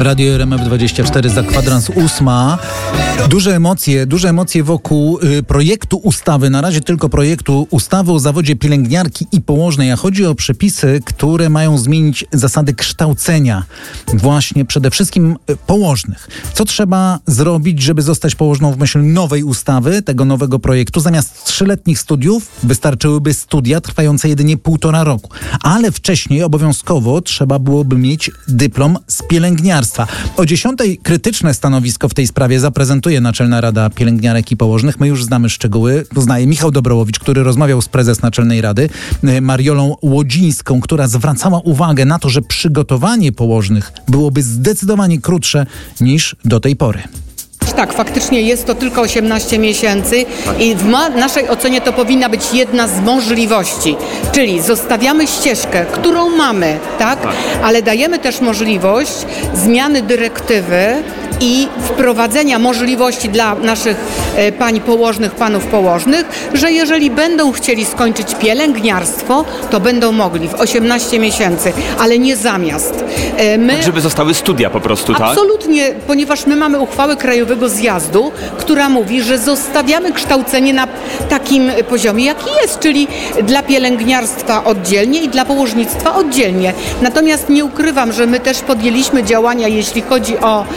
Radio RMF24 za kwadrans 8. Duże emocje wokół projektu ustawy, na razie tylko projektu ustawy o zawodzie pielęgniarki i położnej, a chodzi o przepisy, które mają zmienić zasady kształcenia właśnie przede wszystkim położnych. Co trzeba zrobić, żeby zostać położną w myśl nowej ustawy, tego nowego projektu? Zamiast 3-letnich studiów wystarczyłyby studia trwające jedynie 1,5 roku. Ale wcześniej obowiązkowo trzeba byłoby mieć dyplom z pielęgniarstwa. O 10:00 krytyczne stanowisko w tej sprawie zaprezentuje Naczelna Rada Pielęgniarek i Położnych. My już znamy szczegóły. Poznaje Michał Dobrołowicz, który rozmawiał z prezes Naczelnej Rady, Mariolą Łodzińską, która zwracała uwagę na to, że przygotowanie położnych byłoby zdecydowanie krótsze niż do tej pory. Tak, faktycznie jest to tylko 18 miesięcy i w naszej ocenie to powinna być jedna z możliwości, czyli zostawiamy ścieżkę, którą mamy, tak? Ale dajemy też możliwość zmiany dyrektywy i wprowadzenia możliwości dla naszych pań położnych, panów położnych, że jeżeli będą chcieli skończyć pielęgniarstwo, to będą mogli w 18 miesięcy, ale nie zamiast. Tak, żeby zostały studia po prostu, tak? Absolutnie, ponieważ my mamy uchwałę Krajowego Zjazdu, która mówi, że zostawiamy kształcenie na takim poziomie, jaki jest, czyli dla pielęgniarstwa oddzielnie i dla położnictwa oddzielnie. Natomiast nie ukrywam, że my też podjęliśmy działania, jeśli chodzi o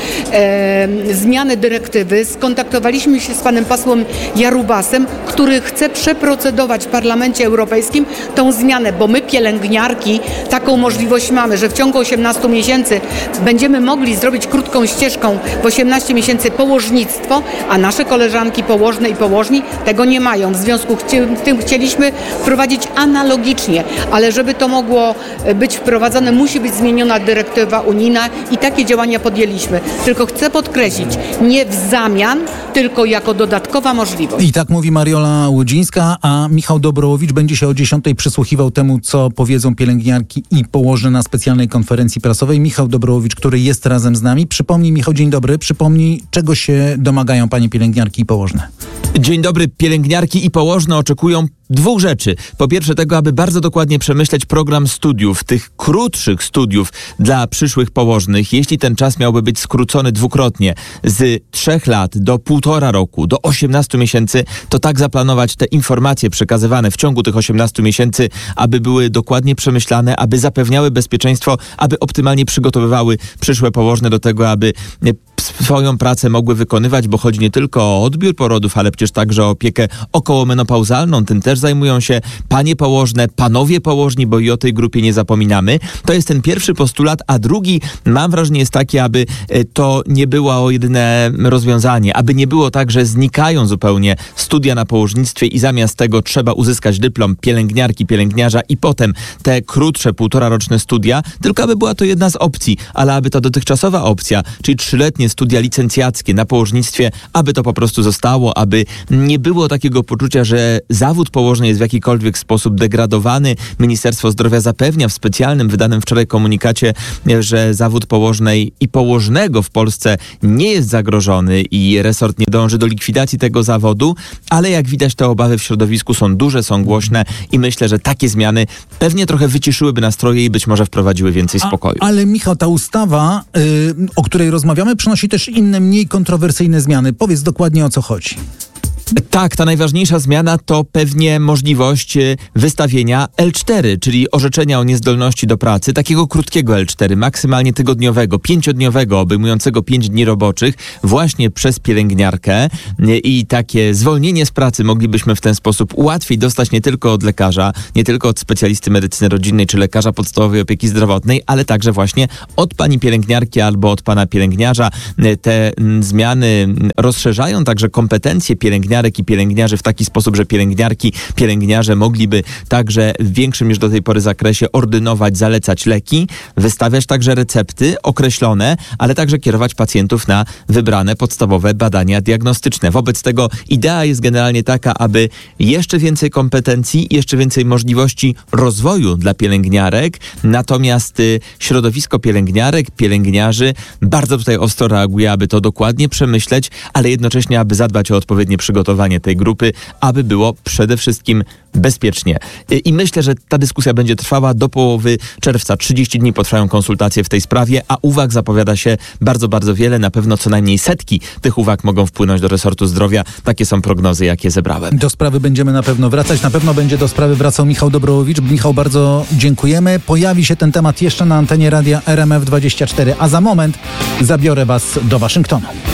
zmianę dyrektywy. Skontaktowaliśmy się z panem posłem Jarubasem, który chce przeprocedować w Parlamencie Europejskim tą zmianę, bo my pielęgniarki taką możliwość mamy, że w ciągu 18 miesięcy będziemy mogli zrobić krótką ścieżką w 18 miesięcy położnictwo, a nasze koleżanki położne i położni tego nie mają. W związku z tym chcieliśmy wprowadzić analogicznie, ale żeby to mogło być wprowadzone, musi być zmieniona dyrektywa unijna i takie działania podjęliśmy. Tylko chcę podkreślić, nie w zamian, tylko jako dodatkowa możliwość. I tak mówi Mariola Łodzińska, a Michał Dobrołowicz będzie się o 10:00 przysłuchiwał temu, co powiedzą pielęgniarki i położne na specjalnej konferencji prasowej. Michał Dobrołowicz, który jest razem z nami. Przypomnij, Michał, dzień dobry. Przypomnij, czego się domagają panie pielęgniarki i położne. Dzień dobry. Pielęgniarki i położne oczekują 2 rzeczy. Po pierwsze tego, aby bardzo dokładnie przemyśleć program studiów, tych krótszych studiów dla przyszłych położnych. Jeśli ten czas miałby być skrócony dwukrotnie z 3 lat do 1,5 roku, do 18 miesięcy, to tak zaplanować te informacje przekazywane w ciągu tych 18 miesięcy, aby były dokładnie przemyślane, aby zapewniały bezpieczeństwo, aby optymalnie przygotowywały przyszłe położne do tego, aby swoją pracę mogły wykonywać, bo chodzi nie tylko o odbiór porodów, ale przecież także o opiekę okołomenopauzalną. Tym też zajmują się panie położne, panowie położni, bo i o tej grupie nie zapominamy. To jest ten pierwszy postulat, a drugi, mam wrażenie, jest taki, aby to nie było jedyne rozwiązanie, aby nie było tak, że znikają zupełnie studia na położnictwie i zamiast tego trzeba uzyskać dyplom pielęgniarki, pielęgniarza i potem te krótsze 1,5-roczne studia, tylko aby była to jedna z opcji, ale aby ta dotychczasowa opcja, czyli 3-letnie studia licencjackie na położnictwie, aby to po prostu zostało, aby nie było takiego poczucia, że zawód położny jest w jakikolwiek sposób degradowany. Ministerstwo Zdrowia zapewnia w specjalnym, wydanym wczoraj komunikacie, że zawód położnej i położnego w Polsce nie jest zagrożony i resort nie dąży do likwidacji tego zawodu, ale jak widać te obawy w środowisku są duże, są głośne i myślę, że takie zmiany pewnie trochę wyciszyłyby nastroje i być może wprowadziły więcej spokoju. Ale Michał, ta ustawa, o której rozmawiamy, przynosi też inne, mniej kontrowersyjne zmiany. Powiedz dokładnie, o co chodzi. Tak, ta najważniejsza zmiana to pewnie możliwość wystawienia L4, czyli orzeczenia o niezdolności do pracy, takiego krótkiego L4, maksymalnie tygodniowego, 5-dniowego, obejmującego 5 dni roboczych, właśnie przez pielęgniarkę i takie zwolnienie z pracy moglibyśmy w ten sposób łatwiej dostać nie tylko od lekarza, nie tylko od specjalisty medycyny rodzinnej czy lekarza podstawowej opieki zdrowotnej, ale także właśnie od pani pielęgniarki albo od pana pielęgniarza. Te zmiany rozszerzają także kompetencje pielęgniarek i pielęgniarzy w taki sposób, że pielęgniarki, pielęgniarze mogliby także w większym niż do tej pory zakresie ordynować, zalecać leki, wystawiać także recepty określone, ale także kierować pacjentów na wybrane podstawowe badania diagnostyczne. Wobec tego idea jest generalnie taka, aby jeszcze więcej kompetencji, jeszcze więcej możliwości rozwoju dla pielęgniarek, natomiast środowisko pielęgniarek, pielęgniarzy bardzo tutaj ostro reaguje, aby to dokładnie przemyśleć, ale jednocześnie aby zadbać o odpowiednie przygotowanie przygotowanie tej grupy, aby było przede wszystkim bezpiecznie. I myślę, że ta dyskusja będzie trwała do połowy czerwca. 30 dni potrwają konsultacje w tej sprawie, a uwag zapowiada się bardzo, bardzo wiele. Na pewno co najmniej setki tych uwag mogą wpłynąć do resortu zdrowia. Takie są prognozy, jakie zebrałem. Do sprawy będziemy na pewno wracać. Na pewno będzie do sprawy wracał Michał Dobrołowicz. Michał, bardzo dziękujemy. Pojawi się ten temat jeszcze na antenie radia RMF24, a za moment zabiorę Was do Waszyngtonu.